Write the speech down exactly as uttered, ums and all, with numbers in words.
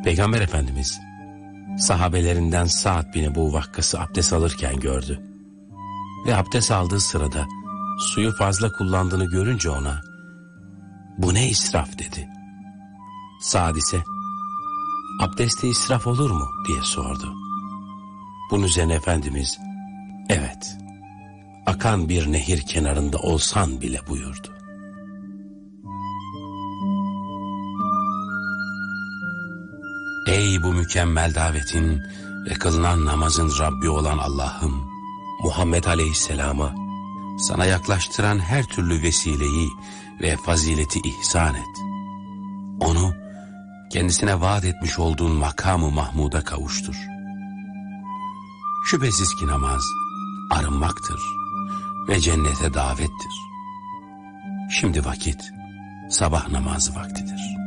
Peygamber Efendimiz sahabelerinden Sa'd bin Ebu Vakkas'ı abdest alırken gördü. Ve abdest aldığı sırada suyu fazla kullandığını görünce ona "Bu ne israf?" dedi. Sa'd ise "Abdeste israf olur mu?" diye sordu. Bunun üzerine Efendimiz "Evet, akan bir nehir kenarında olsan bile" buyurdu. Ey bu mükemmel davetin ve kılınan namazın Rabbi olan Allah'ım, Muhammed Aleyhisselam'a sana yaklaştıran her türlü vesileyi ve fazileti ihsan et. Onu kendisine vaat etmiş olduğun makamı Mahmud'a kavuştur. Şüphesiz ki namaz arınmaktır ve cennete davettir. Şimdi vakit sabah namazı vaktidir.